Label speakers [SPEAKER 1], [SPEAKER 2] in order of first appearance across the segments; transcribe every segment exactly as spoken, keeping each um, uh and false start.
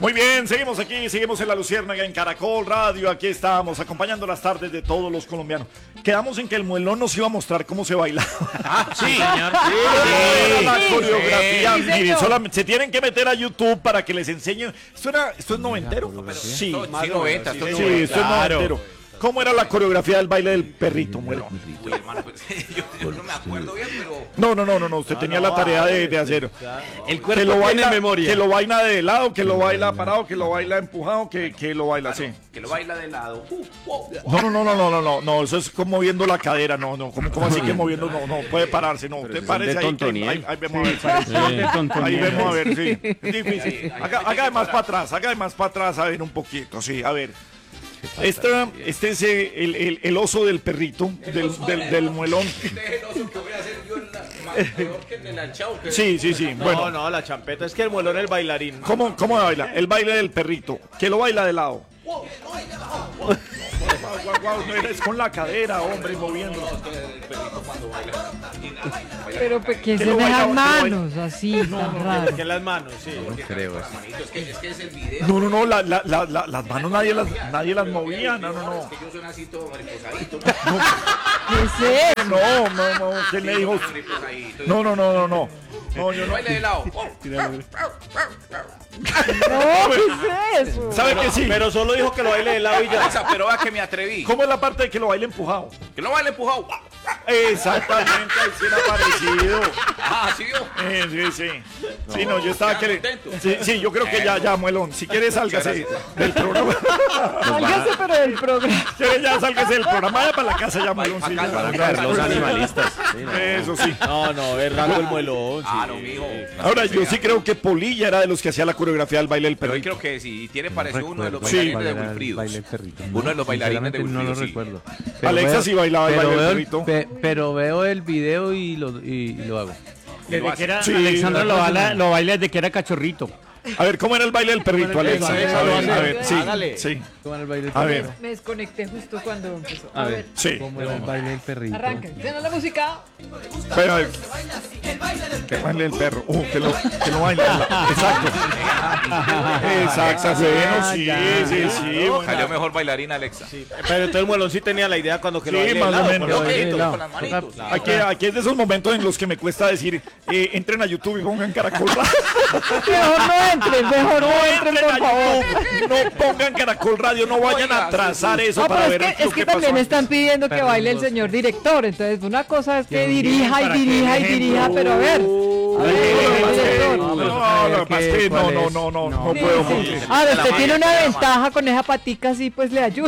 [SPEAKER 1] Muy bien, seguimos aquí, seguimos en La Luciérnaga, en Caracol Radio. Aquí estamos, acompañando las tardes de todos los colombianos. Quedamos en que el muelón nos iba a mostrar cómo se baila.
[SPEAKER 2] Ah, sí, señor.
[SPEAKER 1] Sí, la coreografía.
[SPEAKER 3] Sí,
[SPEAKER 1] Miren, solamente se tienen que meter a YouTube para que les enseñe. ¿Esto, era, esto es noventero? Sí,
[SPEAKER 2] Sí, noventa,
[SPEAKER 1] sí,
[SPEAKER 2] esto es
[SPEAKER 1] sí,
[SPEAKER 2] noventa.
[SPEAKER 1] esto es noventero. ¿Cómo era la coreografía del baile del perrito, muelón?
[SPEAKER 2] Uy, hermano, pues, yo, yo no me acuerdo bien, pero...
[SPEAKER 1] No, no, no, no, no. Usted tenía la tarea de, de hacer.
[SPEAKER 4] El
[SPEAKER 1] Que
[SPEAKER 4] cuerpo
[SPEAKER 1] lo
[SPEAKER 4] tiene
[SPEAKER 1] baila,
[SPEAKER 4] memoria.
[SPEAKER 1] que lo baila de lado, que lo baila parado, que lo baila empujado, que, que lo baila así.
[SPEAKER 2] Que lo baila de lado. Uh, wow.
[SPEAKER 1] No, no, no, no, no, no, no, no, eso es como moviendo la cadera, no, no, como, como así que moviendo, no, no, puede pararse, no, usted parece ahí, que- ahí, ahí vemos a ver, parece. Ahí vemos a ver, sí, es difícil, haga, haga de más para atrás, haga de más para atrás, a ver un poquito, sí, a ver. Este, este es el, el, el oso del perrito, del, del, del muelón.
[SPEAKER 2] Este es el oso que voy a hacer yo en la, más peor que en el anchao. Que...
[SPEAKER 1] Sí, sí, sí,
[SPEAKER 4] No,
[SPEAKER 1] bueno,
[SPEAKER 4] no, la champeta es que el muelón es el bailarín.
[SPEAKER 1] ¿cómo, cómo baila? El baile del perrito, que lo baila de lado. Guau, guau, guau, no eres con la cadera, hombre, moviendo.
[SPEAKER 3] Pero pues, ¿quién
[SPEAKER 1] Que
[SPEAKER 3] se
[SPEAKER 1] lo
[SPEAKER 3] deja
[SPEAKER 1] baila-
[SPEAKER 3] manos así, tan raro?
[SPEAKER 4] Que en las manos, sí.
[SPEAKER 2] Creo eso. Es que, es que es el video.
[SPEAKER 1] No, no, no, la, la, la, la- las manos nadie las, nadie las movía, no, no, no.
[SPEAKER 2] Es que yo soy así todo mariposadito.
[SPEAKER 3] ¿Qué es eso?
[SPEAKER 1] No, no, no, ¿quién le dijo?
[SPEAKER 2] Mariposadito.
[SPEAKER 1] No, no, no, no, no. No, yo no.
[SPEAKER 2] Baile de lado.
[SPEAKER 3] No, ¿qué es eso?
[SPEAKER 1] ¿Sabe que sí?
[SPEAKER 4] Pero solo dijo que lo baile de lado y ya.
[SPEAKER 2] Alexa, pero vea que me atreví.
[SPEAKER 1] ¿Cómo es la parte de que lo baile empujado?
[SPEAKER 2] Que lo baile empujado.
[SPEAKER 1] Exactamente, ahí sí era parecido.
[SPEAKER 2] Ah, ¿sí vio?
[SPEAKER 1] Eh, sí, sí. Sí, no, yo estaba
[SPEAKER 2] quedan
[SPEAKER 1] que...
[SPEAKER 2] contentos.
[SPEAKER 1] Sí, sí, yo creo que ya, ya, muelón. Si quieres, sálgase del programa.
[SPEAKER 3] Sálgase pero del programa.
[SPEAKER 1] Si quieres, ya sálgase del programa. Vaya para la casa ya, muelón. Sí,
[SPEAKER 2] Para
[SPEAKER 1] ya.
[SPEAKER 2] acá,
[SPEAKER 4] Caer los animalistas. Sí, no.
[SPEAKER 1] Eso sí.
[SPEAKER 4] No, no, es raro el muelón. Sí.
[SPEAKER 2] Ah, no, mijo.
[SPEAKER 1] Ahora, yo sí creo que Polilla era de los que hacía la coreografía del baile del
[SPEAKER 2] Pero hoy
[SPEAKER 1] perrito.
[SPEAKER 2] creo que sí, tiene parecido uno de los
[SPEAKER 1] Sí.
[SPEAKER 2] bailarines de Wilfrido. Uno de los bailarines de
[SPEAKER 5] no lo
[SPEAKER 2] Wilfrido, sí.
[SPEAKER 5] recuerdo.
[SPEAKER 1] Alexa sí bailaba el
[SPEAKER 5] pero
[SPEAKER 1] baile del
[SPEAKER 5] veo el,
[SPEAKER 1] perrito.
[SPEAKER 5] pe- pero veo el video y lo, y, y lo hago.
[SPEAKER 6] Desde que era,
[SPEAKER 1] Sí,
[SPEAKER 6] Alexandra
[SPEAKER 1] la-
[SPEAKER 6] lo baila, lo baila desde que era cachorrito.
[SPEAKER 1] A ver, ¿cómo era el baile del perrito, Alexa? A ver, a ver, sí,
[SPEAKER 4] Hágale.
[SPEAKER 1] sí.
[SPEAKER 5] ¿Cómo era el baile del
[SPEAKER 1] A
[SPEAKER 5] perrito?
[SPEAKER 1] ver,
[SPEAKER 3] Me desconecté justo cuando empezó.
[SPEAKER 5] A ver,
[SPEAKER 1] sí.
[SPEAKER 5] ¿cómo era el baile del perrito?
[SPEAKER 3] Arranca. ¿Tiene la música?
[SPEAKER 1] Pero, a ver. Que baile el perro. Uh, que lo, que lo baile. Exacto. Exacto. Bueno, sí, sí, sí.
[SPEAKER 2] Salió
[SPEAKER 1] Bueno.
[SPEAKER 2] mejor bailarina Alexa.
[SPEAKER 4] Sí, pero entonces el muelón sí tenía la idea cuando que lo
[SPEAKER 1] Sí,
[SPEAKER 4] baile
[SPEAKER 1] más
[SPEAKER 4] de
[SPEAKER 1] o
[SPEAKER 4] lado,
[SPEAKER 1] menos.
[SPEAKER 4] con los
[SPEAKER 2] Con los
[SPEAKER 4] deditos.
[SPEAKER 2] deditos, con las manitos.
[SPEAKER 1] Aquí, aquí es de esos momentos en los que me cuesta decir, eh, entren a YouTube y pongan Caracol Radio.
[SPEAKER 3] Mejor no entren, mejor no entren,
[SPEAKER 1] Entren
[SPEAKER 3] por
[SPEAKER 1] a
[SPEAKER 3] favor.
[SPEAKER 1] YouTube, no pongan Caracol Radio, no vayan a
[SPEAKER 2] Oiga,
[SPEAKER 1] trazar eso
[SPEAKER 3] No,
[SPEAKER 1] para
[SPEAKER 3] pero
[SPEAKER 1] ver
[SPEAKER 3] es que,
[SPEAKER 1] lo
[SPEAKER 3] es que
[SPEAKER 1] que pasó
[SPEAKER 3] también
[SPEAKER 1] antes.
[SPEAKER 3] están pidiendo que
[SPEAKER 5] Perdón,
[SPEAKER 3] baile el
[SPEAKER 5] vos.
[SPEAKER 3] señor director. Entonces, una cosa es que
[SPEAKER 6] Dios mío,
[SPEAKER 3] dirija y
[SPEAKER 6] ¿para qué
[SPEAKER 3] dirija y
[SPEAKER 6] ejemplo?
[SPEAKER 3] dirija, pero a ver. A ver,
[SPEAKER 1] No,
[SPEAKER 3] el director.
[SPEAKER 1] no, no, lo que pasa es que no, no, no, no, no
[SPEAKER 3] Sí,
[SPEAKER 1] puedo.
[SPEAKER 3] sí.
[SPEAKER 1] porque-
[SPEAKER 3] Ahora,
[SPEAKER 2] La
[SPEAKER 3] usted
[SPEAKER 2] mano,
[SPEAKER 3] tiene una
[SPEAKER 2] la
[SPEAKER 3] ventaja con esa patica así, pues le ayuda.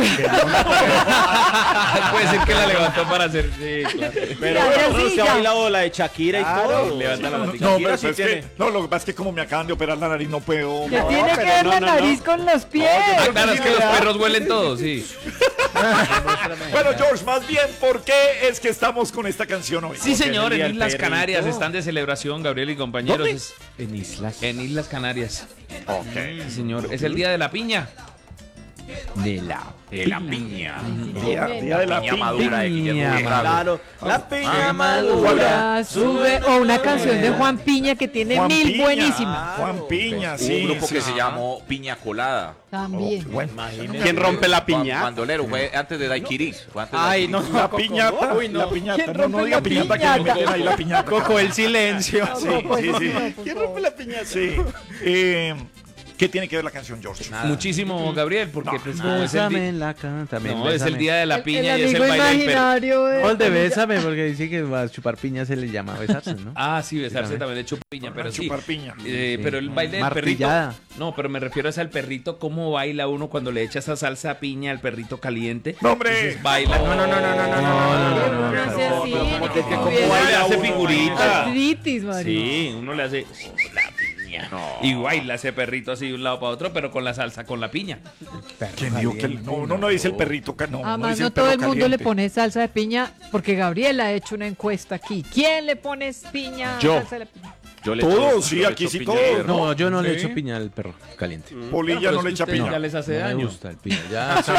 [SPEAKER 5] Puede ser que la levantó para hacer. Sí, claro.
[SPEAKER 4] Pero
[SPEAKER 3] Sí,
[SPEAKER 4] bueno,
[SPEAKER 3] sí,
[SPEAKER 4] usted
[SPEAKER 3] ya.
[SPEAKER 4] ha bailado la de Shakira y todo.
[SPEAKER 5] Levanta la manita.
[SPEAKER 1] No,
[SPEAKER 4] Shakira
[SPEAKER 1] pero
[SPEAKER 4] sí
[SPEAKER 1] es que,
[SPEAKER 4] tiene.
[SPEAKER 1] no, lo que pasa es que como me acaban de operar la nariz, no puedo.
[SPEAKER 3] Que
[SPEAKER 1] no.
[SPEAKER 3] tiene que
[SPEAKER 4] pero
[SPEAKER 3] ver
[SPEAKER 4] no,
[SPEAKER 3] la
[SPEAKER 4] no,
[SPEAKER 3] nariz
[SPEAKER 4] no.
[SPEAKER 3] con los pies.
[SPEAKER 5] Ah, claro, es que los perros huelen todos, sí.
[SPEAKER 1] Bueno, George, más bien, ¿por qué es que estamos con esta canción hoy?
[SPEAKER 5] Sí, señor,
[SPEAKER 4] el día
[SPEAKER 5] en
[SPEAKER 4] del
[SPEAKER 5] Islas
[SPEAKER 4] perrito.
[SPEAKER 5] Canarias están de celebración, Gabriel y compañeros.
[SPEAKER 1] ¿Dónde?
[SPEAKER 5] Es-
[SPEAKER 7] En islas
[SPEAKER 5] en Islas Canarias.
[SPEAKER 1] Ok.
[SPEAKER 5] Sí, señor. Es el día de la piña.
[SPEAKER 7] de la
[SPEAKER 2] De la piña.
[SPEAKER 1] Día, día de la
[SPEAKER 2] Piña
[SPEAKER 1] piña.
[SPEAKER 2] madura de Guillermo
[SPEAKER 7] Piña
[SPEAKER 2] Hurtado.
[SPEAKER 4] Claro, la piña
[SPEAKER 1] Ah,
[SPEAKER 4] madura.
[SPEAKER 3] Sube, o una canción de Juan Piña que tiene
[SPEAKER 1] Juan
[SPEAKER 3] mil
[SPEAKER 1] Piña.
[SPEAKER 3] buenísimas.
[SPEAKER 1] Juan Piña,
[SPEAKER 2] Hubo
[SPEAKER 1] sí.
[SPEAKER 2] un grupo
[SPEAKER 1] sí.
[SPEAKER 2] que se llamó Piña Colada.
[SPEAKER 3] También.
[SPEAKER 1] Bueno,
[SPEAKER 4] ¿Quién rompe la
[SPEAKER 2] Juan-
[SPEAKER 4] piña?
[SPEAKER 2] Bandolero, fue antes de Daiquiri. Fue antes de
[SPEAKER 4] Ay,
[SPEAKER 2] Daiquiri.
[SPEAKER 4] no,
[SPEAKER 1] la
[SPEAKER 4] Coco,
[SPEAKER 1] piñata.
[SPEAKER 4] uy, no.
[SPEAKER 1] La piñata.
[SPEAKER 3] ¿Quién
[SPEAKER 1] No, no
[SPEAKER 3] rompe
[SPEAKER 1] diga
[SPEAKER 3] la
[SPEAKER 1] piñata, que me
[SPEAKER 3] piñata?
[SPEAKER 1] meten ahí la piñata.
[SPEAKER 4] Coco, el silencio.
[SPEAKER 1] Sí, sí, sí.
[SPEAKER 4] ¿Quién rompe la piñata?
[SPEAKER 1] Sí. Eh, ¿Qué tiene que ver la canción, George?
[SPEAKER 5] Muchísimo, Gabriel, porque pues, como es el,
[SPEAKER 7] Bésame
[SPEAKER 5] di-
[SPEAKER 7] en la cama también.
[SPEAKER 5] no, es el día de la piña
[SPEAKER 3] el
[SPEAKER 5] y es el
[SPEAKER 3] amigo
[SPEAKER 5] baile del perro.
[SPEAKER 3] imaginario de...
[SPEAKER 7] O el de bésame, porque dice que a chupar piña se le llama besarse, ¿no?
[SPEAKER 5] Ah, sí, besarse también de chupiña, pero sí.
[SPEAKER 1] Chupar piña.
[SPEAKER 5] Eh,
[SPEAKER 7] Sí.
[SPEAKER 5] Pero el baile del
[SPEAKER 7] Martillada.
[SPEAKER 5] perrito. No, pero me refiero es al perrito, cómo baila uno cuando le echa esa salsa a piña al perrito caliente.
[SPEAKER 1] ¡No, hombre!
[SPEAKER 5] Entonces baila. No, no, no, no, no, no,
[SPEAKER 7] no, no, no,
[SPEAKER 3] hace así,
[SPEAKER 5] ¿Cómo te-
[SPEAKER 3] como
[SPEAKER 5] cómo
[SPEAKER 3] bien.
[SPEAKER 5] baila? Hace
[SPEAKER 1] Uno,
[SPEAKER 5] figurita.
[SPEAKER 3] Artritis, María.
[SPEAKER 5] Sí, uno le hace la piña. Y baila ese perrito así de un lado para otro, pero con la salsa, con la piña.
[SPEAKER 1] ¿Quién dijo que el- no, no, no dice el perrito, ca- no, no
[SPEAKER 3] Además,
[SPEAKER 1] dice
[SPEAKER 3] no
[SPEAKER 1] el
[SPEAKER 3] todo
[SPEAKER 1] perro
[SPEAKER 3] el mundo le
[SPEAKER 1] caliente.
[SPEAKER 3] pone salsa de piña, porque Gabriel ha hecho una encuesta aquí. ¿Quién le pone piña?
[SPEAKER 4] Yo.
[SPEAKER 3] salsa de piña?
[SPEAKER 8] Yo le
[SPEAKER 1] Todo,
[SPEAKER 8] echo-
[SPEAKER 1] sí,
[SPEAKER 8] yo le
[SPEAKER 1] aquí
[SPEAKER 8] echo
[SPEAKER 1] sí
[SPEAKER 8] piña
[SPEAKER 1] todo.
[SPEAKER 8] al perro.
[SPEAKER 7] No, yo no le
[SPEAKER 1] Sí.
[SPEAKER 7] echo piña al perro caliente.
[SPEAKER 1] Polilla
[SPEAKER 2] Pero
[SPEAKER 1] no
[SPEAKER 2] es
[SPEAKER 1] le
[SPEAKER 2] que
[SPEAKER 1] echa
[SPEAKER 2] usted
[SPEAKER 1] piña.
[SPEAKER 2] ya les hace
[SPEAKER 7] No me
[SPEAKER 2] daño.
[SPEAKER 7] gusta el piña. Ya, hasta-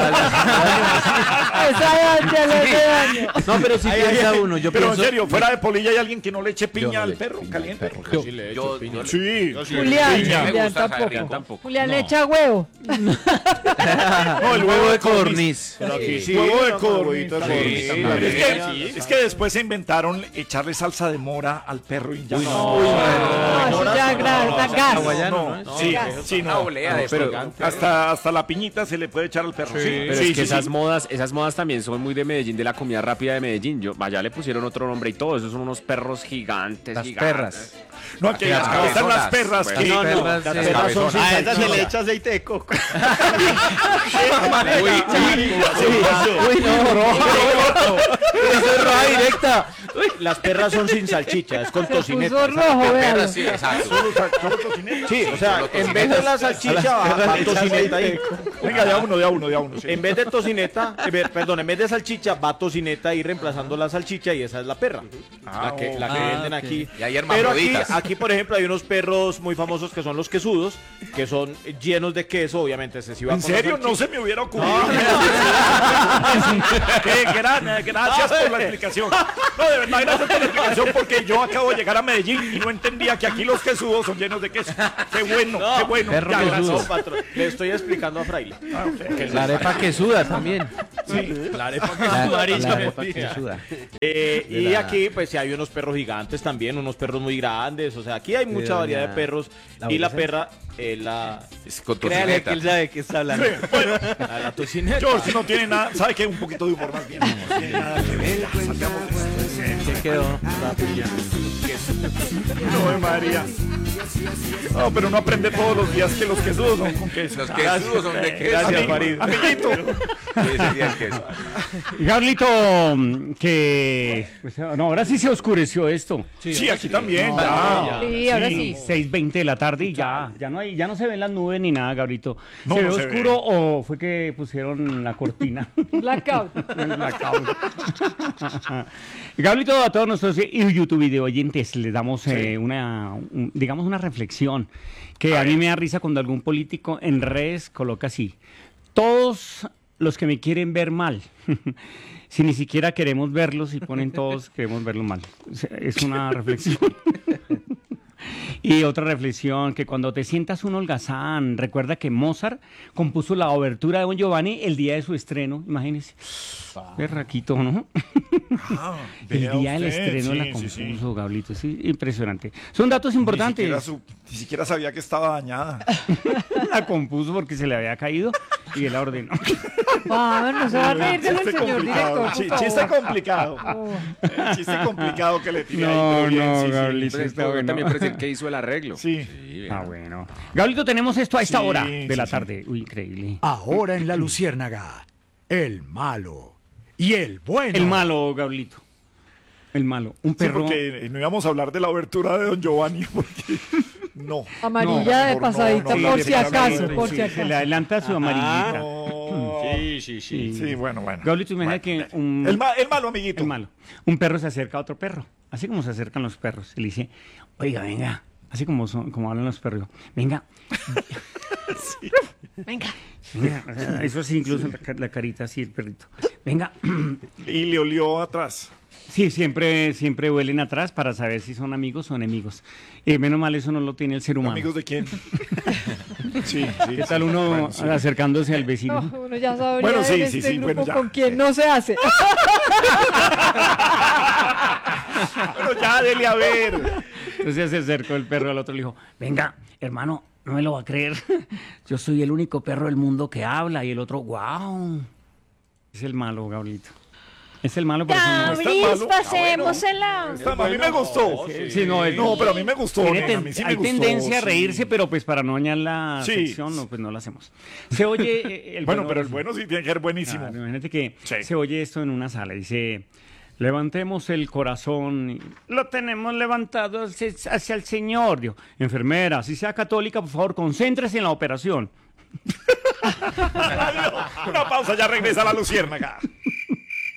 [SPEAKER 3] Esa ya le hace daño.
[SPEAKER 7] No, pero si piensa uno, yo
[SPEAKER 1] Pero en
[SPEAKER 7] pienso...
[SPEAKER 1] serio, fuera de polilla hay alguien que no le eche
[SPEAKER 7] Yo
[SPEAKER 1] piña
[SPEAKER 7] no
[SPEAKER 1] al
[SPEAKER 7] le echo
[SPEAKER 1] perro
[SPEAKER 7] piña al
[SPEAKER 1] caliente.
[SPEAKER 7] perro
[SPEAKER 2] Yo
[SPEAKER 7] caliente.
[SPEAKER 2] sí le
[SPEAKER 8] Yo-
[SPEAKER 2] echo piña.
[SPEAKER 8] yo-
[SPEAKER 1] Sí.
[SPEAKER 3] Julián,
[SPEAKER 8] Me
[SPEAKER 3] Julián
[SPEAKER 8] gusta,
[SPEAKER 3] tampoco.
[SPEAKER 8] Julián tampoco.
[SPEAKER 3] Julián le echa huevo.
[SPEAKER 1] No, el
[SPEAKER 7] Huevo de codorniz.
[SPEAKER 4] Pero aquí sí.
[SPEAKER 1] Huevo de
[SPEAKER 4] no,
[SPEAKER 1] codorniz.
[SPEAKER 4] huevito de
[SPEAKER 1] Sí,
[SPEAKER 4] codorniz.
[SPEAKER 1] sí,
[SPEAKER 4] también.
[SPEAKER 1] Es que, es que después se inventaron echarle salsa de mora al perro y ya.
[SPEAKER 7] Uy,
[SPEAKER 1] no.
[SPEAKER 3] No, eso ya es gra- da gas.
[SPEAKER 7] Hawaiano,
[SPEAKER 1] No,
[SPEAKER 7] ¿no?
[SPEAKER 1] sí,
[SPEAKER 3] Gas.
[SPEAKER 1] sí,
[SPEAKER 8] Una
[SPEAKER 1] no.
[SPEAKER 8] olea de
[SPEAKER 1] Pero
[SPEAKER 8] picante.
[SPEAKER 1] hasta, hasta la piñita se le puede echar al perro. Sí,
[SPEAKER 8] Pero
[SPEAKER 1] sí,
[SPEAKER 8] es que
[SPEAKER 1] sí,
[SPEAKER 8] esas
[SPEAKER 1] sí.
[SPEAKER 8] modas, esas modas también son muy de Medellín, de la comida rápida de Medellín. Yo, allá le pusieron otro nombre y todo. Esos son unos perros gigantes,
[SPEAKER 7] Las
[SPEAKER 8] gigantes.
[SPEAKER 7] perras.
[SPEAKER 1] No, aquí
[SPEAKER 8] Las
[SPEAKER 1] están las
[SPEAKER 8] cabezonas.
[SPEAKER 1] perras
[SPEAKER 8] Bueno,
[SPEAKER 1] que...
[SPEAKER 7] No, no,
[SPEAKER 8] Las
[SPEAKER 7] las
[SPEAKER 8] perras
[SPEAKER 7] perras
[SPEAKER 8] son
[SPEAKER 7] son
[SPEAKER 4] A
[SPEAKER 7] sin
[SPEAKER 4] esa se le
[SPEAKER 7] salchicha.
[SPEAKER 4] echa aceite de coco.
[SPEAKER 7] Uy, no, eso es roja directa.
[SPEAKER 4] Las perras son sin salchicha, es con
[SPEAKER 3] Se
[SPEAKER 4] tocineta.
[SPEAKER 3] puso rojo, véalo.
[SPEAKER 8] Sí, exacto.
[SPEAKER 4] Sí, o sea, en vez de la salchicha va, va tocineta ahí.
[SPEAKER 1] Venga, de a uno, de a uno, de a uno. sí.
[SPEAKER 4] En vez de tocineta, eh, ver, perdón, en vez de salchicha va tocineta ahí reemplazando la salchicha y esa es la perra. la que, la que
[SPEAKER 7] Ah,
[SPEAKER 4] venden
[SPEAKER 7] ok.
[SPEAKER 4] aquí.
[SPEAKER 8] Y hay
[SPEAKER 4] Pero aquí,
[SPEAKER 8] hermafroditas.
[SPEAKER 4] aquí, por ejemplo, hay unos perros muy famosos que son los quesudos, que son llenos de queso, obviamente. Se
[SPEAKER 1] ¿En serio? No se me hubiera ocurrido. Qué gran, eh, gracias por la explicación. No, de verdad, gracias por la explicación, porque yo acabo de llegar a Medellín y no entendía que aquí los quesudos son llenos de queso. Qué bueno, qué bueno.
[SPEAKER 7] perro
[SPEAKER 1] Ya,
[SPEAKER 7] quesudo.
[SPEAKER 1] gracias.
[SPEAKER 4] No, patrón, le estoy explicando a Fraile.
[SPEAKER 7] La arepa que suda también.
[SPEAKER 4] La arepa
[SPEAKER 7] La,
[SPEAKER 4] amarilla.
[SPEAKER 7] la arepa que suda.
[SPEAKER 4] Eh,
[SPEAKER 7] De
[SPEAKER 4] y
[SPEAKER 7] la-
[SPEAKER 4] aquí pues sí hay unos perros gigantes también, unos perros muy grandes, o sea, aquí hay mucha
[SPEAKER 7] doña-
[SPEAKER 4] variedad de perros
[SPEAKER 7] la
[SPEAKER 4] y la
[SPEAKER 7] Wilson.
[SPEAKER 4] perra, eh, la,
[SPEAKER 8] Es con
[SPEAKER 7] Créale que
[SPEAKER 8] tocineta.
[SPEAKER 7] él sabe que está hablando.
[SPEAKER 4] la, la tocineta.
[SPEAKER 1] George no tiene nada, ¿sabe qué? Un poquito de humor más bien. No tiene nada que ver, ya, salgamos de esto.
[SPEAKER 7] Se quedó la piña.
[SPEAKER 1] No, de María. No, pero uno aprende todos los días que los quesudos son con queso.
[SPEAKER 8] Los quesudos son de queso.
[SPEAKER 4] Gracias,
[SPEAKER 1] Ami-
[SPEAKER 4] Farid.
[SPEAKER 1] Amiguito.
[SPEAKER 8] Ese sería el queso.
[SPEAKER 6] Gablito, que... pues, no, ahora sí se oscureció esto.
[SPEAKER 1] Sí, aquí también.
[SPEAKER 6] No,
[SPEAKER 1] ya.
[SPEAKER 3] Sí, ahora sí.
[SPEAKER 6] seis veinte de la tarde y ya, ya no hay, ya no se ven las nubes ni nada, Gabrito.
[SPEAKER 1] No,
[SPEAKER 6] ¿Se
[SPEAKER 1] no
[SPEAKER 6] ve
[SPEAKER 1] se
[SPEAKER 6] oscuro o fue que pusieron la cortina?
[SPEAKER 3] Blackout.
[SPEAKER 6] Blackout. Gablito, a todos nuestros YouTube video oyentes les damos eh, una, un- digamos una reflexión que a, mí me da risa cuando algún político en redes coloca así: todos los que me quieren ver mal. Si ni siquiera queremos verlos y ponen todos queremos verlos mal. O sea, es una reflexión. Y otra reflexión, que cuando te sientas un holgazán, recuerda que Mozart compuso la obertura de Don Giovanni el día de su estreno, imagínese. Berraquito, ¿no? El
[SPEAKER 1] vea
[SPEAKER 6] día del
[SPEAKER 1] usted,
[SPEAKER 6] estreno la
[SPEAKER 1] sí, sí,
[SPEAKER 6] compuso,
[SPEAKER 1] sí.
[SPEAKER 6] Gablito, sí, impresionante. Son datos importantes.
[SPEAKER 1] Ni siquiera, su- ni siquiera sabía que estaba dañada.
[SPEAKER 6] La compuso porque se le había caído y él la ordenó.
[SPEAKER 3] Ah, no se va a reír del
[SPEAKER 1] Chiste
[SPEAKER 3] señor
[SPEAKER 1] complicado.
[SPEAKER 3] director,
[SPEAKER 1] chi-
[SPEAKER 3] por
[SPEAKER 1] Chiste
[SPEAKER 3] favor.
[SPEAKER 1] complicado.
[SPEAKER 3] Oh.
[SPEAKER 1] Eh, Chiste complicado que le tiré ahí.
[SPEAKER 6] No,
[SPEAKER 1] pero bien,
[SPEAKER 6] no,
[SPEAKER 1] sí, sí.
[SPEAKER 6] Gablito,
[SPEAKER 8] Pero
[SPEAKER 6] está
[SPEAKER 8] esto
[SPEAKER 6] bueno.
[SPEAKER 8] también parece que hizo el arreglo.
[SPEAKER 1] Sí.
[SPEAKER 6] Ah, bueno. Gablito, tenemos esto a esta
[SPEAKER 1] Sí,
[SPEAKER 6] hora de
[SPEAKER 1] sí,
[SPEAKER 6] la
[SPEAKER 1] sí.
[SPEAKER 6] tarde. Uy, increíble.
[SPEAKER 9] Ahora en la Luciérnaga, el malo y el bueno.
[SPEAKER 6] El malo, Gablito. El malo. Un
[SPEAKER 1] Sí,
[SPEAKER 6] perro.
[SPEAKER 1] porque no íbamos a hablar de la obertura de Don Giovanni, porque no.
[SPEAKER 3] Amarilla de
[SPEAKER 1] mejor no,
[SPEAKER 3] pasadita
[SPEAKER 1] no,
[SPEAKER 3] por
[SPEAKER 1] de
[SPEAKER 3] si
[SPEAKER 1] pasadita,
[SPEAKER 3] acaso,
[SPEAKER 1] sí,
[SPEAKER 3] por
[SPEAKER 6] Sí,
[SPEAKER 3] si
[SPEAKER 6] se le
[SPEAKER 3] acaso.
[SPEAKER 6] adelanta su amarillita.
[SPEAKER 1] No.
[SPEAKER 4] Sí, sí, sí.
[SPEAKER 1] Sí, bueno, bueno.
[SPEAKER 6] Gablito, imagina que un...
[SPEAKER 1] El, ma- el malo, amiguito.
[SPEAKER 6] El malo. Un perro se acerca a otro perro, así como se acercan los perros. Y le dice, oiga, venga, así como, son, como hablan los perros, venga.
[SPEAKER 3] Venga.
[SPEAKER 6] venga. O sea, eso sí, incluso la, ca- la carita así, el perrito. Venga.
[SPEAKER 1] Y le olió atrás.
[SPEAKER 6] Sí, siempre, siempre huelen atrás para saber si son amigos o enemigos. Eh, menos mal eso no lo tiene el ser humano.
[SPEAKER 1] ¿Amigos de quién? Sí, sí.
[SPEAKER 6] ¿Qué tal uno
[SPEAKER 1] Bueno, sí.
[SPEAKER 6] acercándose al vecino?
[SPEAKER 3] No, uno ya sabría
[SPEAKER 1] Bueno, sí,
[SPEAKER 3] en
[SPEAKER 1] sí,
[SPEAKER 3] este
[SPEAKER 1] sí,
[SPEAKER 3] grupo
[SPEAKER 1] bueno, ya.
[SPEAKER 3] con quién no se hace.
[SPEAKER 1] Bueno, ya, dele a ver.
[SPEAKER 6] Entonces se acercó el perro al otro y le dijo, venga, hermano, no me lo va a creer. Yo soy el único perro del mundo que habla. Y el otro, wow. Es el malo, Gablito. Es el malo, pero eso no es.
[SPEAKER 1] Gabris, malo.
[SPEAKER 10] pasemos en la...
[SPEAKER 1] Está- a mí me gustó.
[SPEAKER 6] Sí, sí, no, es-
[SPEAKER 1] No, pero a mí me gustó.
[SPEAKER 6] Tiene
[SPEAKER 1] nena, a
[SPEAKER 6] ten-
[SPEAKER 1] mí sí me
[SPEAKER 6] hay
[SPEAKER 1] gustó,
[SPEAKER 6] tendencia a
[SPEAKER 1] sí.
[SPEAKER 6] reírse, pero pues para no dañar la
[SPEAKER 1] Sí.
[SPEAKER 6] sección, no, pues no lo hacemos. Se oye eh, el
[SPEAKER 1] Bueno, pero el bueno sí tiene que ser buenísimo.
[SPEAKER 6] Claro, imagínate que
[SPEAKER 1] Sí.
[SPEAKER 6] se oye esto en una sala. Dice, levantemos el corazón. y lo tenemos levantado hacia, hacia el Señor. Digo, enfermera, si sea católica, por favor, concéntrese en la operación.
[SPEAKER 1] Una pausa, ya regresa la luciérnaga.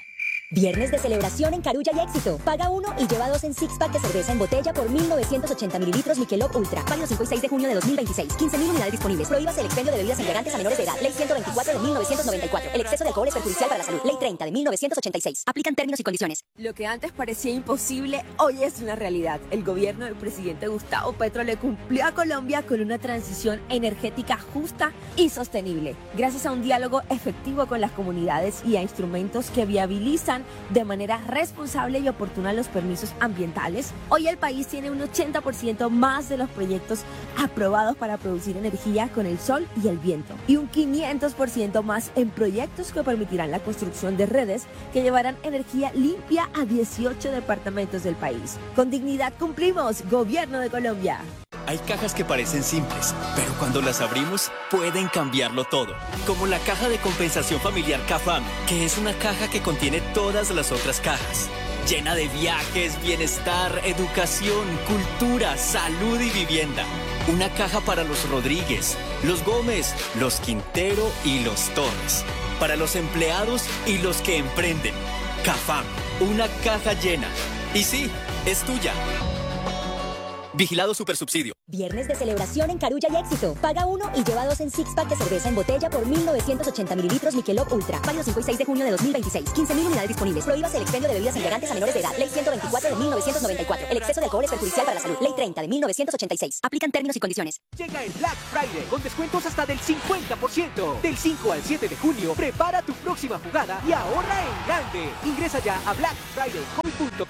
[SPEAKER 10] Viernes de celebración en Carulla y Éxito. Paga uno y lleva dos en Six Pack de cerveza en botella por mil novecientos ochenta mililitros Michelob Ultra. Válido cinco y seis de junio de dos mil veintiséis. quince mil unidades disponibles. Prohíbas el expendio de bebidas embriagantes a menores de edad. Ley ciento veinticuatro de mil novecientos noventa y cuatro. El exceso de alcohol es perjudicial para la salud. Ley treinta de mil novecientos ochenta y seis. Aplican términos y condiciones.
[SPEAKER 11] Lo que antes parecía imposible, hoy es una realidad. El gobierno del presidente Gustavo Petro le cumplió a Colombia con una transición energética justa y sostenible, gracias a un diálogo efectivo con las comunidades y a instrumentos que viabilizan de manera responsable y oportuna los permisos ambientales. Hoy el país tiene un ochenta por ciento más de los proyectos aprobados para producir energía con el sol y el viento y un quinientos por ciento más en proyectos que permitirán la construcción de redes que llevarán energía limpia a dieciocho departamentos del país. Con dignidad cumplimos, Gobierno de Colombia.
[SPEAKER 12] Hay cajas que parecen simples, pero cuando las abrimos pueden cambiarlo todo. Como la caja de compensación familiar CAFAM, que es una caja que contiene todas las otras cajas. Llena de viajes, bienestar, educación, cultura, salud y vivienda. Una caja para los Rodríguez, los Gómez, los Quintero y los Torres. Para los empleados y los que emprenden. CAFAM, una caja llena. Y sí, es tuya. Vigilado Supersubsidio.
[SPEAKER 10] Viernes de celebración en Carulla y Éxito. Paga uno y lleva dos en Six Pack de cerveza en botella por mil novecientos ochenta mililitros Michelob Ultra. Válido cinco y seis de junio de dos mil veintiséis. quince mil unidades disponibles. Prohíbas el expendio de bebidas embriagantes a menores de edad. Ley ciento veinticuatro de mil novecientos noventa y cuatro. El exceso de alcohol es perjudicial para la salud. Ley treinta de mil novecientos ochenta y seis. Aplican términos y condiciones.
[SPEAKER 13] Llega el Black Friday con descuentos hasta del cincuenta por ciento. Del cinco al siete de junio, prepara tu próxima jugada y ahorra en grande. Ingresa ya a black friday comic punto com.